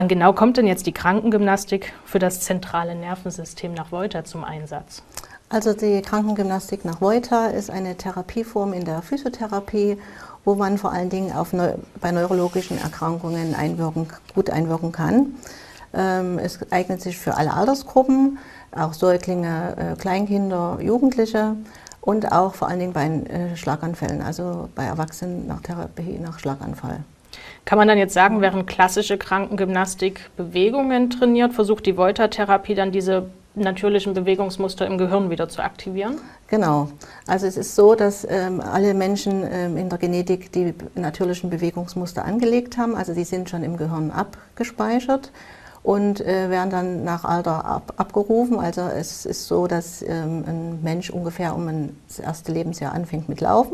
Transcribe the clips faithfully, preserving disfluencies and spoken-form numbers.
Wann genau kommt denn jetzt die Krankengymnastik für das zentrale Nervensystem nach Wolter zum Einsatz? Also die Krankengymnastik nach Wolter ist eine Therapieform in der Physiotherapie, wo man vor allen Dingen auf Neu bei neurologischen Erkrankungen einwirken, gut einwirken kann. Ähm, es eignet sich für alle Altersgruppen, auch Säuglinge, äh, Kleinkinder, Jugendliche und auch vor allen Dingen bei äh, Schlaganfällen, also bei Erwachsenen nach Therapie nach Schlaganfall. Kann man dann jetzt sagen, während klassische Krankengymnastik Bewegungen trainiert, versucht die Wolter-Therapie dann diese natürlichen Bewegungsmuster im Gehirn wieder zu aktivieren? Genau. Also es ist so, dass ähm, alle Menschen ähm, in der Genetik die natürlichen Bewegungsmuster angelegt haben. Also die sind schon im Gehirn abgespeichert und äh, werden dann nach Alter ab, abgerufen. Also es ist so, dass ähm, ein Mensch ungefähr um ein, das erste Lebensjahr anfängt mit Laufen.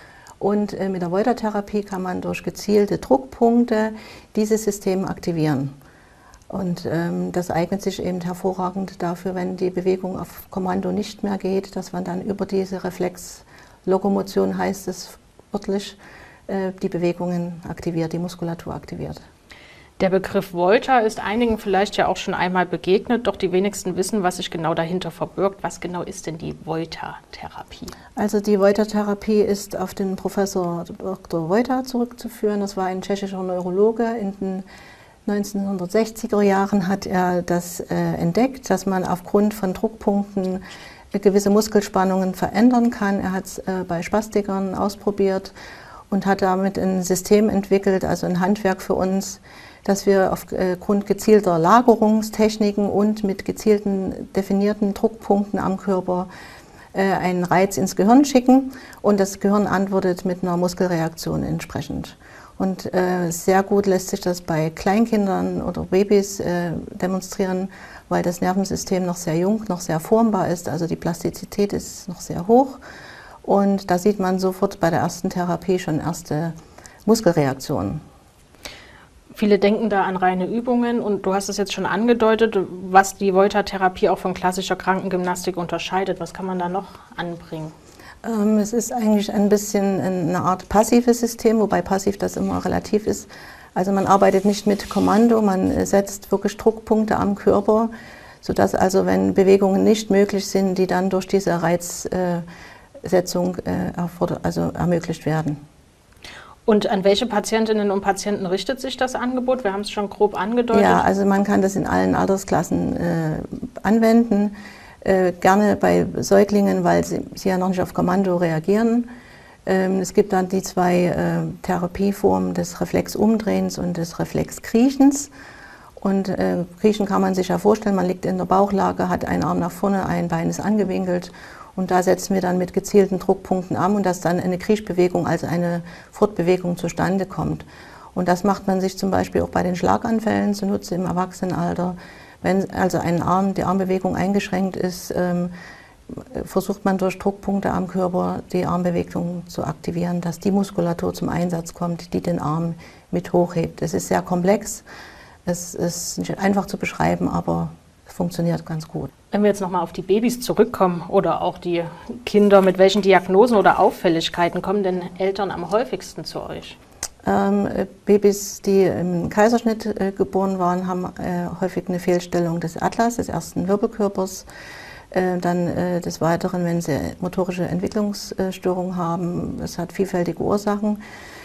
Und äh, mit der Wolter-Therapie kann man durch gezielte Druckpunkte dieses System aktivieren. Und ähm, das eignet sich eben hervorragend dafür, wenn die Bewegung auf Kommando nicht mehr geht, dass man dann über diese Reflexlokomotion, heißt es wörtlich, äh, die Bewegungen aktiviert, die Muskulatur aktiviert. Der Begriff Wolter ist einigen vielleicht ja auch schon einmal begegnet, doch die wenigsten wissen, was sich genau dahinter verbirgt. Was genau ist denn die Wolter-Therapie? Also die Wolter-Therapie ist auf den Professor Doktor Wolter zurückzuführen. Das war ein tschechischer Neurologe. In den neunzehnhundertsechziger Jahren hat er das äh, entdeckt, dass man aufgrund von Druckpunkten gewisse Muskelspannungen verändern kann. Er hat es äh, bei Spastikern ausprobiert und hat damit ein System entwickelt, also ein Handwerk für uns, dass wir aufgrund gezielter Lagerungstechniken und mit gezielten definierten Druckpunkten am Körper äh, einen Reiz ins Gehirn schicken und das Gehirn antwortet mit einer Muskelreaktion entsprechend. Und äh, sehr gut lässt sich das bei Kleinkindern oder Babys äh, demonstrieren, weil das Nervensystem noch sehr jung, noch sehr formbar ist, also die Plastizität ist noch sehr hoch. Und da sieht man sofort bei der ersten Therapie schon erste Muskelreaktionen. Viele denken da an reine Übungen und du hast es jetzt schon angedeutet, was die Wolter-Therapie auch von klassischer Krankengymnastik unterscheidet. Was kann man da noch anbringen? Ähm, es ist eigentlich ein bisschen eine Art passives System, wobei passiv das immer relativ ist. Also man arbeitet nicht mit Kommando, man setzt wirklich Druckpunkte am Körper, sodass also wenn Bewegungen nicht möglich sind, die dann durch diese Reizsetzung äh, also ermöglicht werden. Und an welche Patientinnen und Patienten richtet sich das Angebot? Wir haben es schon grob angedeutet. Ja, also man kann das in allen Altersklassen äh, anwenden. Äh, gerne bei Säuglingen, weil sie, sie ja noch nicht auf Kommando reagieren. Ähm, es gibt dann die zwei äh, Therapieformen des Reflexumdrehens und des Reflexkriechens. Und äh, Kriechen kann man sich ja vorstellen, man liegt in der Bauchlage, hat einen Arm nach vorne, ein Bein ist angewinkelt. Und da setzen wir dann mit gezielten Druckpunkten an und dass dann eine Kriechbewegung, also eine Fortbewegung zustande kommt. Und das macht man sich zum Beispiel auch bei den Schlaganfällen zunutze im Erwachsenenalter. Wenn also ein Arm, die Armbewegung eingeschränkt ist, ähm, versucht man durch Druckpunkte am Körper die Armbewegung zu aktivieren, dass die Muskulatur zum Einsatz kommt, die den Arm mit hochhebt. Es ist sehr komplex, es ist nicht einfach zu beschreiben, aber es funktioniert ganz gut. Wenn wir jetzt nochmal auf die Babys zurückkommen oder auch die Kinder, mit welchen Diagnosen oder Auffälligkeiten kommen denn Eltern am häufigsten zu euch? Ähm, Babys, die im Kaiserschnitt äh, geboren waren, haben äh, häufig eine Fehlstellung des Atlas, des ersten Wirbelkörpers. Äh, dann äh, des Weiteren, wenn sie motorische Entwicklungsstörungen haben, das hat vielfältige Ursachen.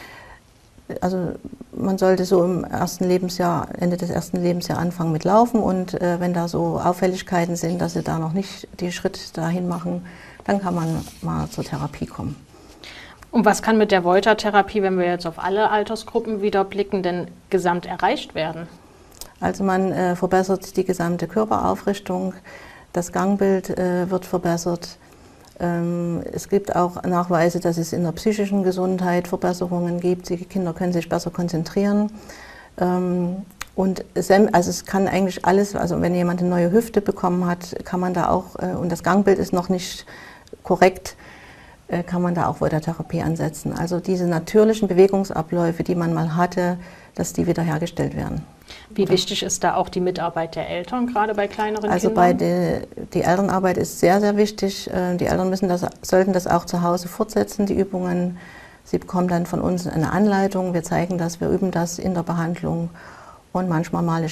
Also man sollte so im ersten Lebensjahr, Ende des ersten Lebensjahres anfangen mit Laufen und äh, wenn da so Auffälligkeiten sind, dass sie da noch nicht die Schritte dahin machen, dann kann man mal zur Therapie kommen. Und was kann mit der Wolter-Therapie, wenn wir jetzt auf alle Altersgruppen wieder blicken, denn gesamt erreicht werden? Also man äh, verbessert die gesamte Körperaufrichtung, das Gangbild äh, wird verbessert. Ähm, es gibt auch Nachweise, dass es in der psychischen Gesundheit Verbesserungen gibt. Die Kinder können sich besser konzentrieren. Ähm, und es, also es kann eigentlich alles, also wenn jemand eine neue Hüfte bekommen hat, kann man da auch, äh, und das Gangbild ist noch nicht korrekt, äh, kann man da auch Wolter-Therapie ansetzen. Also diese natürlichen Bewegungsabläufe, die man mal hatte, dass die wiederhergestellt werden. Wie wichtig ist da auch die Mitarbeit der Eltern, gerade bei kleineren also Kindern? Also die, die Elternarbeit ist sehr, sehr wichtig. Die Eltern müssen das, sollten das auch zu Hause fortsetzen, die Übungen. Sie bekommen dann von uns eine Anleitung. Wir zeigen das, wir üben das in der Behandlung. Und manchmal male ich